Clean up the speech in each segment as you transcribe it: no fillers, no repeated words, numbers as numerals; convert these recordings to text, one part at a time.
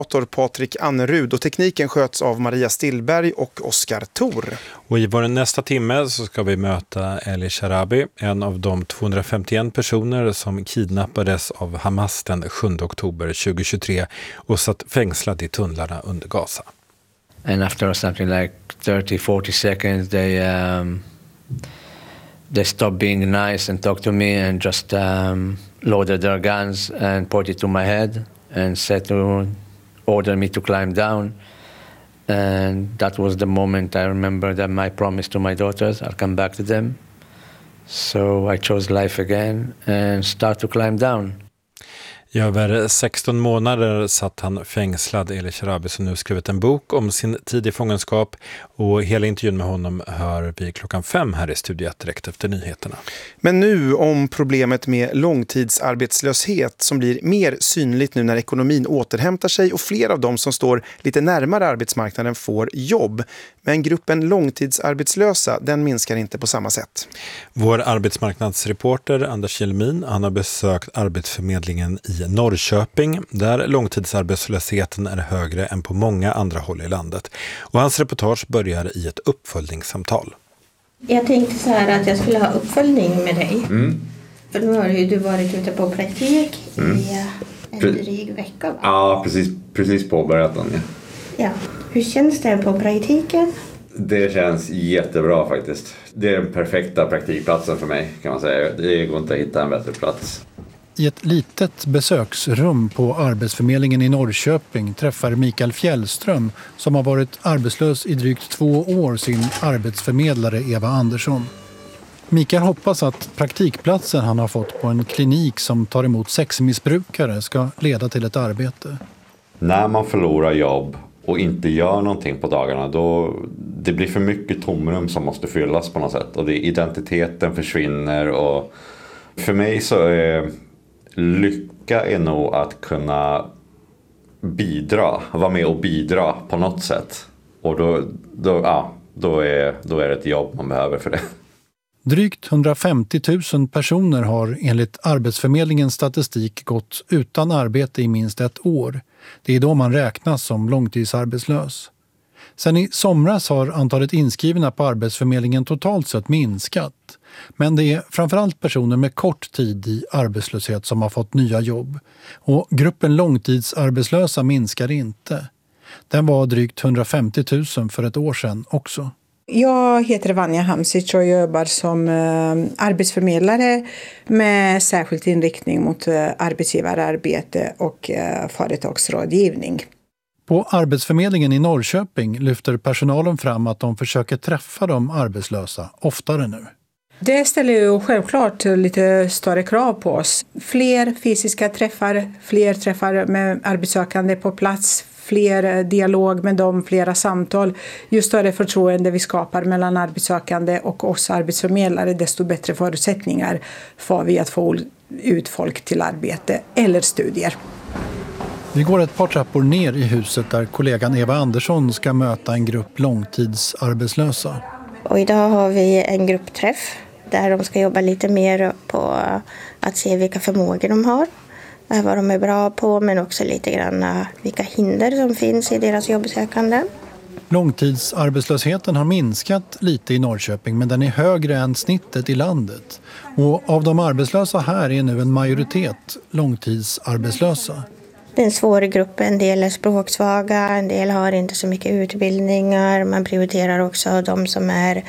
Patrik Annerud och tekniken sköts av Maria Stillberg och Oskar Thor. Och i vår nästa timme så ska vi möta Eli Sharabi, en av de 251 personer som kidnappades av Hamas den 7 oktober 2023 och satt fängslad i tunnlarna under Gaza. And after something like 30-40 seconds they stopped being nice and talked to me and just loaded their guns and pointed to my head and said to order me to climb down. And that was the moment I remember that my promise to my daughters, I'll come back to them. So I chose life again and start to climb down. I över 16 månader satt han fängslad, Eli Sharabi, som nu skrivit en bok om sin tid i fångenskap, och hela intervjun med honom hör vi 5:00 här i studiet direkt efter nyheterna. Men nu om problemet med långtidsarbetslöshet som blir mer synligt nu när ekonomin återhämtar sig och fler av dem som står lite närmare arbetsmarknaden får jobb. Men gruppen långtidsarbetslösa, den minskar inte på samma sätt. Vår arbetsmarknadsreporter Anders Jelmin, han har besökt Arbetsförmedlingen i Norrköping, där långtidsarbetslösheten är högre än på många andra håll i landet. Och hans reportage börjar i ett uppföljningssamtal. Jag tänkte så här att jag skulle ha uppföljning med dig. För nu har ju du varit ute på praktik i en dryg vecka, va? Ja, precis påbörjat den. Ja. Hur känns det på praktiken? Det känns jättebra faktiskt. Det är den perfekta praktikplatsen för mig, kan man säga. Det går inte att hitta en bättre plats. I ett litet besöksrum på Arbetsförmedlingen i Norrköping träffar Mikael Fjällström, som har varit arbetslös i drygt 2 år, sin arbetsförmedlare Eva Andersson. Mikael hoppas att praktikplatsen han har fått på en klinik som tar emot sexmissbrukare ska leda till ett arbete. När man förlorar jobb och inte gör någonting på dagarna, då det blir för mycket tomrum som måste fyllas på något sätt. Och identiteten försvinner, och för mig så är lycka är nog att kunna vara med och bidra på något sätt. Och då är det ett jobb man behöver för det. Drygt 150 000 personer har enligt Arbetsförmedlingens statistik gått utan arbete i minst 1 år. Det är då man räknas som långtidsarbetslös. Sen i somras har antalet inskrivna på Arbetsförmedlingen totalt sett minskat. Men det är framförallt personer med kort tid i arbetslöshet som har fått nya jobb. Och gruppen långtidsarbetslösa minskar inte. Den var drygt 150 000 för 1 år sedan också. Jag heter Vanja Hamsic och jobbar som arbetsförmedlare med särskild inriktning mot arbetsgivararbete och företagsrådgivning. På Arbetsförmedlingen i Norrköping lyfter personalen fram att de försöker träffa de arbetslösa oftare nu. Det ställer ju självklart lite större krav på oss. Fler fysiska träffar, fler träffar med arbetssökande på plats, fler dialog med dem, flera samtal. Ju större förtroende vi skapar mellan arbetssökande och oss arbetsförmedlare, desto bättre förutsättningar får vi att få ut folk till arbete eller studier. Vi går ett par trappor ner i huset där kollegan Eva Andersson ska möta en grupp långtidsarbetslösa. Och idag har vi en gruppträff där de ska jobba lite mer på att se vilka förmågor de har. Vad de är bra på, men också lite grann vilka hinder som finns i deras jobbsökande. Långtidsarbetslösheten har minskat lite i Norrköping, men den är högre än snittet i landet. Och av de arbetslösa här är nu en majoritet långtidsarbetslösa. Det är en svår grupp, en del är språksvaga, en del har inte så mycket utbildningar. Man prioriterar också de som är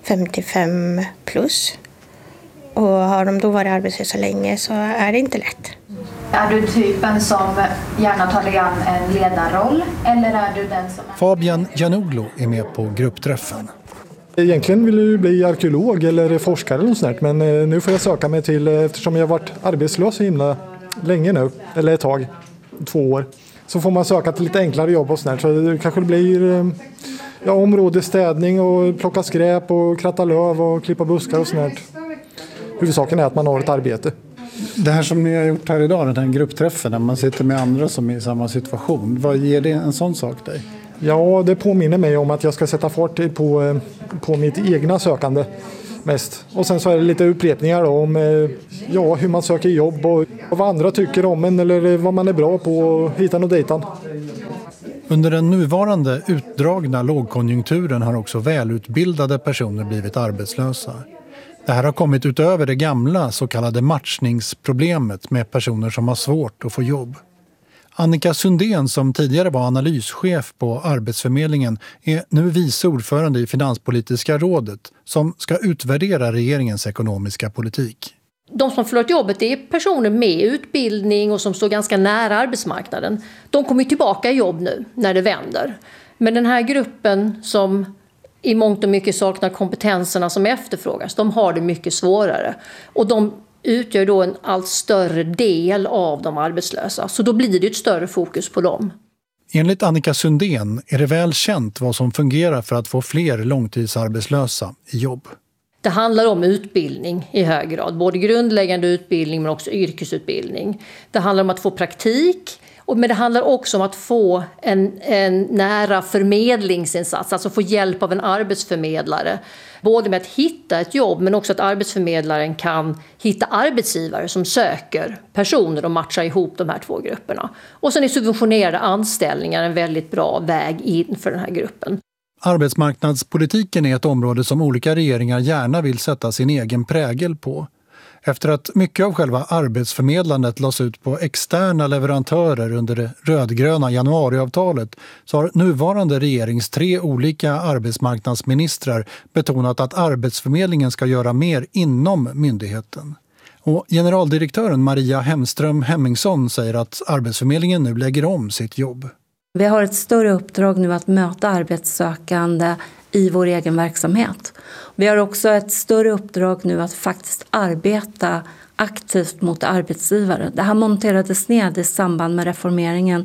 55 plus. Och har de då varit arbetslösa länge så är det inte lätt. Är du typen som gärna tar dig an en ledarroll, eller är du den som... Fabian Janoglu är med på gruppträffen. Egentligen vill jag bli arkeolog eller forskare eller något sånt, men nu får jag söka mig till, eftersom jag har varit arbetslös så himla länge nu, eller ett tag, 2 år, så får man söka till lite enklare jobb och sånt. Så det kanske blir områdesstädning och plocka skräp och kratta löv och klippa buskar och sånt. Huvudsaken är att man har ett arbete. Det här som ni har gjort här idag, den här gruppträffen, när man sitter med andra som är i samma situation, vad ger det en sån sak dig? Ja, det påminner mig om att jag ska sätta fart på mitt egna sökande mest. Och sen så är det lite upprepningar då om hur man söker jobb och vad andra tycker om en eller vad man är bra på och hitan och dejtan. Under den nuvarande utdragna lågkonjunkturen har också välutbildade personer blivit arbetslösa. Det här har kommit utöver det gamla så kallade matchningsproblemet med personer som har svårt att få jobb. Annika Sundén, som tidigare var analyschef på Arbetsförmedlingen, är nu vice ordförande i Finanspolitiska rådet som ska utvärdera regeringens ekonomiska politik. De som förlorat jobbet är personer med utbildning och som står ganska nära arbetsmarknaden. De kommer tillbaka i jobb nu när det vänder. Men den här gruppen som i mångt och mycket saknar kompetenserna som efterfrågas, de har det mycket svårare. Och de utgör då en allt större del av de arbetslösa. Så då blir det ett större fokus på dem. Enligt Annika Sundén är det väl känt vad som fungerar för att få fler långtidsarbetslösa i jobb. Det handlar om utbildning i hög grad, både grundläggande utbildning men också yrkesutbildning. Det handlar om att få praktik, men det handlar också om att få en nära förmedlingsinsats, alltså få hjälp av en arbetsförmedlare. Både med att hitta ett jobb men också att arbetsförmedlaren kan hitta arbetsgivare som söker personer och matchar ihop de här två grupperna. Och sen är subventionerade anställningar en väldigt bra väg in för den här gruppen. Arbetsmarknadspolitiken är ett område som olika regeringar gärna vill sätta sin egen prägel på. Efter att mycket av själva arbetsförmedlandet lades ut på externa leverantörer under det rödgröna januariavtalet så har nuvarande regerings 3 olika arbetsmarknadsministrar betonat att Arbetsförmedlingen ska göra mer inom myndigheten. Och generaldirektören Maria Hemström Hemmingsson säger att Arbetsförmedlingen nu lägger om sitt jobb. Vi har ett större uppdrag nu att möta arbetssökande i vår egen verksamhet. Vi har också ett större uppdrag nu att faktiskt arbeta aktivt mot arbetsgivare. Det här monterades ned i samband med reformeringen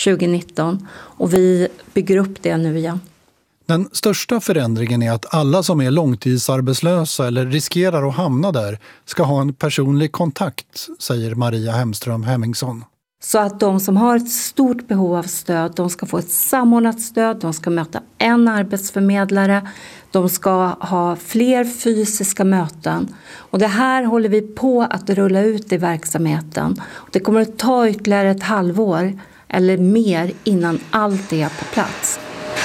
2019 och vi bygger upp det nu igen. Den största förändringen är att alla som är långtidsarbetslösa eller riskerar att hamna där ska ha en personlig kontakt, säger Maria Hemström Hemmingsson. Så att de som har ett stort behov av stöd, de ska få ett samordnat stöd, de ska möta en arbetsförmedlare, de ska ha fler fysiska möten. Och det här håller vi på att rulla ut i verksamheten. Det kommer att ta ytterligare ett halvår eller mer innan allt är på plats.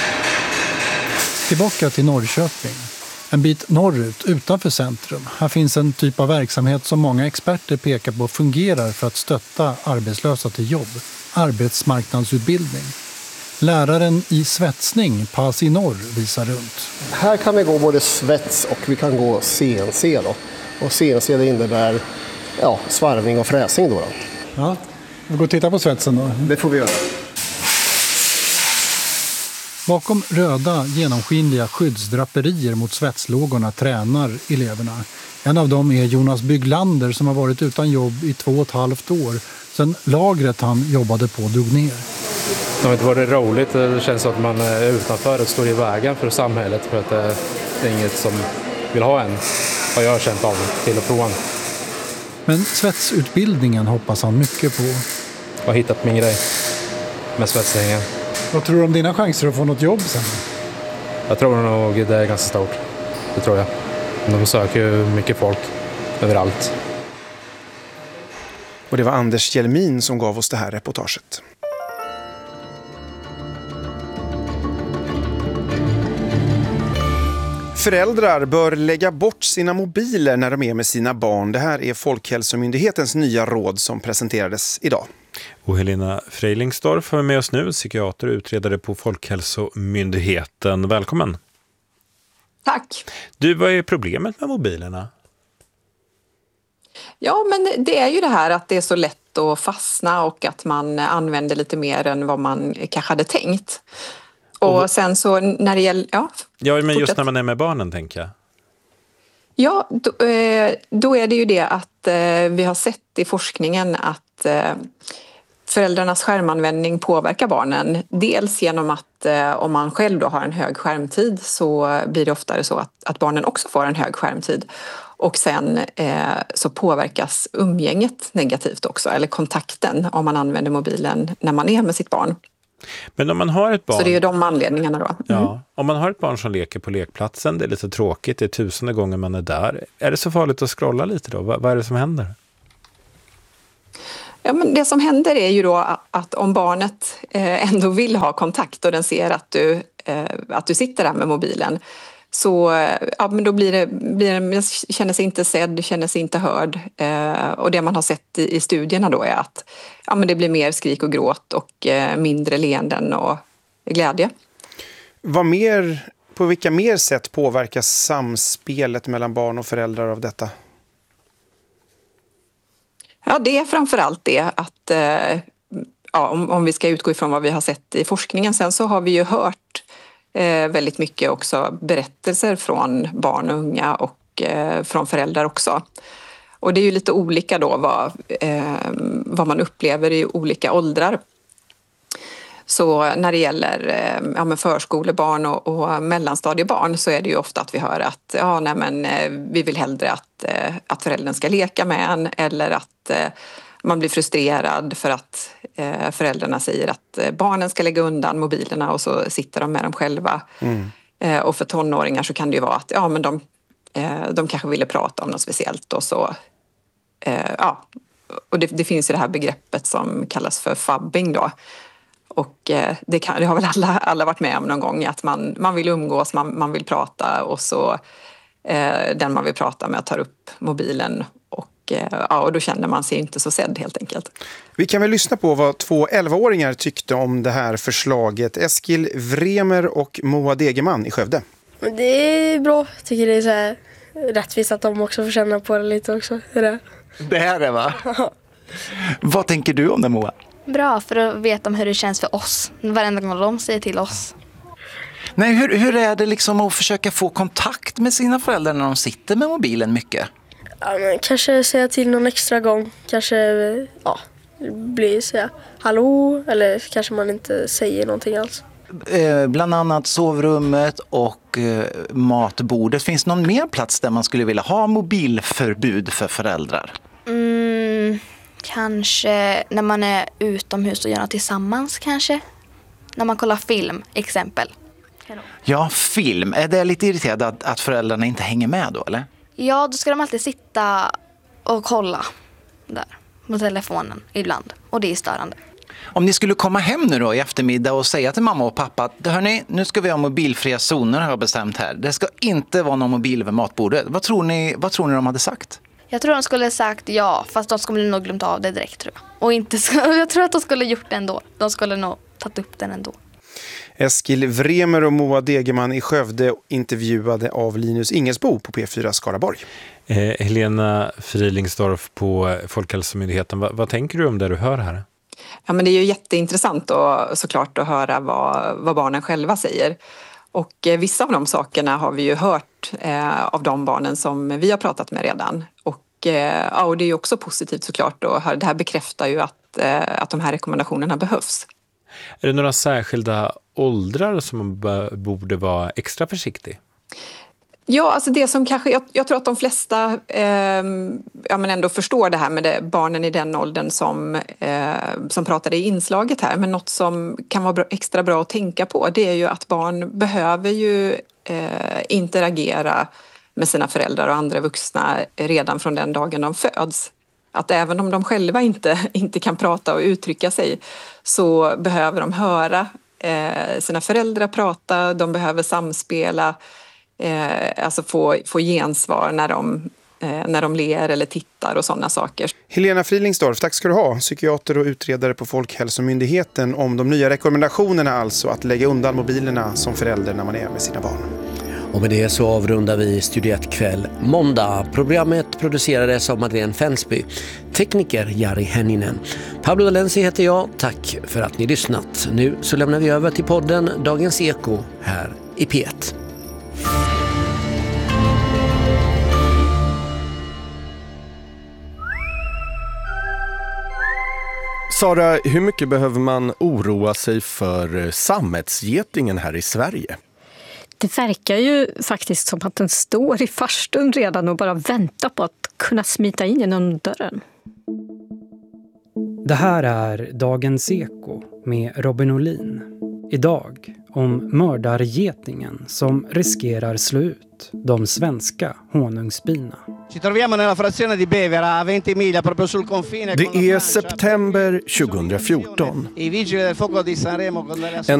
Tillbaka till Norrköping. En bit norrut, utanför centrum. Här finns en typ av verksamhet som många experter pekar på fungerar för att stötta arbetslösa till jobb. Arbetsmarknadsutbildning. Läraren i svetsning, Pasi Norr, visar runt. Här kan vi gå både svets och vi kan gå CNC då. Och CNC det innebär svarvning och fräsning då. Ja, vi går och tittar på svetsen då. Det får vi göra. Bakom röda, genomskinliga skyddsdraperier mot svetslågorna tränar eleverna. En av dem är Jonas Bygglander som har varit utan jobb i 2,5 år sedan lagret han jobbade på dog ner. Det har inte varit roligt. Det känns som att man är utanför och står i vägen för samhället för att det är inget som vill ha en. Har jag känt av till och från. Men svetsutbildningen hoppas han mycket på. Jag har hittat min grej med svetsningen. Vad tror du om dina chanser att få något jobb sen? Jag tror nog det är ganska stort. Det tror jag. De söker ju mycket folk överallt. Och det var Anders Hjelmin som gav oss det här reportaget. Föräldrar bör lägga bort sina mobiler när de är med sina barn. Det här är Folkhälsomyndighetens nya råd som presenterades idag. Och Helena Freilingsdorf är med oss nu, psykiater och utredare på Folkhälsomyndigheten. Välkommen. Tack. Du, vad är problemet med mobilerna? Ja, men det är ju det här att det är så lätt att fastna och att man använder lite mer än vad man kanske hade tänkt. Och sen så när det gäller... Ja, men just när man är med barnen tänker jag. Ja, då är det ju det att vi har sett i forskningen att föräldrarnas skärmanvändning påverkar barnen. Dels genom att om man själv då har en hög skärmtid så blir det oftare så att barnen också får en hög skärmtid. Och sen så påverkas umgänget negativt också, eller kontakten om man använder mobilen när man är med sitt barn. Men om man har ett barn... Så det är ju de anledningarna då. Ja, om man har ett barn som leker på lekplatsen, det är lite tråkigt, det är 1000:e gången man är där. Är det så farligt att scrolla lite då? Vad är det som händer? Ja, men det som händer är ju då att om barnet ändå vill ha kontakt och den ser att du sitter där med mobilen, så ja, men då blir det känner sig inte sedd, känner sig inte hörd. Och det man har sett i studierna då är att ja, men det blir mer skrik och gråt och mindre leenden och glädje. På vilka mer sätt påverkas samspelet mellan barn och föräldrar av detta? Ja, det är framförallt det att om vi ska utgå ifrån vad vi har sett i forskningen. Sen så har vi ju hört väldigt mycket också berättelser från barn och unga och från föräldrar också. Och det är ju lite olika då vad man upplever i olika åldrar. Så när det gäller förskolebarn och mellanstadiebarn så är det ju ofta att vi hör att vi vill hellre att föräldern ska leka med en, eller att man blir frustrerad för att föräldrarna säger att barnen ska lägga undan mobilerna och så sitter de med dem själva. Och för tonåringar så kan det ju vara att de kanske ville prata om något speciellt och så och det finns ju det här begreppet som kallas för fabbing då. Och det har väl alla varit med om någon gång, att man vill umgås, man vill prata och så den man vill prata med tar upp mobilen och då känner man sig inte så sedd helt enkelt. Vi kan väl lyssna på vad 2 11-åringar tyckte om det här förslaget. Eskil Vremer och Moa Degerman i Skövde. Det är bra, jag tycker det är så här rättvist att de också får känna på det lite också. Det här är va? Vad tänker du om det, Moa? Bra, för att veta hur det känns för oss. Varenda gång de säger till oss. Nej, hur är det liksom att försöka få kontakt med sina föräldrar när de sitter med mobilen mycket? Ja, men kanske säga till någon extra gång. Kanske bli säga hallå, eller kanske man inte säger någonting alls. Bland annat sovrummet och matbordet. Finns någon mer plats där man skulle vilja ha mobilförbud för föräldrar? Kanske när man är utomhus och gör något tillsammans kanske. När man kollar film, exempel. Ja, film. Är det lite irriterande att föräldrarna inte hänger med då, eller? Ja, då ska de alltid sitta och kolla där på telefonen ibland. Och det är störande. Om ni skulle komma hem nu då i eftermiddag och säga till mamma och pappa att hörni, nu ska vi ha mobilfria zoner har jag bestämt här. Det ska inte vara någon mobil vid matbordet. Vad tror ni de hade sagt? Jag tror de skulle sagt ja, fast de skulle nog glömt av det direkt tror jag. Och jag tror att de skulle gjort det ändå. De skulle nog tagit upp den ändå. Eskil Vremer och Moa Degerman i Skövde intervjuade av Linus Ingesbo på P4 Skaraborg. Helena Frilingsdorf på Folkhälsomyndigheten, vad tänker du om det du hör här? Ja, men det är ju jätteintressant såklart att höra vad barnen själva säger. Och vissa av de sakerna har vi ju hört av de barnen som vi har pratat med redan. Och det är ju också positivt såklart att höra. Det här bekräftar ju att de här rekommendationerna behövs. Är det några särskilda åldrar som man borde vara extra försiktig? Ja, alltså det som kanske, jag tror att de flesta men ändå förstår det här med barnen i den åldern som pratade i inslaget här. Men något som kan vara extra bra att tänka på, det är ju att barn behöver ju interagera med sina föräldrar och andra vuxna redan från den dagen de föds. Att även om de själva inte kan prata och uttrycka sig så behöver de höra sina föräldrar prata, de behöver samspela, alltså få gensvar när de ler eller tittar och sådana saker. Helena Frilingsdorf, tack ska du ha. Psykiater och utredare på Folkhälsomyndigheten om de nya rekommendationerna, alltså att lägga undan mobilerna som förälder när man är med sina barn. Och med det så avrundar vi Studio 1 kväll måndag. Programmet producerades av Madeleine Fensby. Tekniker Jari Henninen. Pablo Valenci heter jag. Tack för att ni lyssnat. Nu så lämnar vi över till podden Dagens Eko här i P1. Sara, hur mycket behöver man oroa sig för sammetsgetingen här i Sverige? Det verkar ju faktiskt som att den står i farstun redan och bara väntar på att kunna smita in genom dörren. Det här är Dagens Eko med Robin Olin. Idag om mördargetingen som riskerar slå ut de svenska honungsbina. Ci troviamo nella frazione di Bevera, a Ventimiglia, proprio sul confine. Det är september 2014. I vigili del fuoco di Sanremo con delle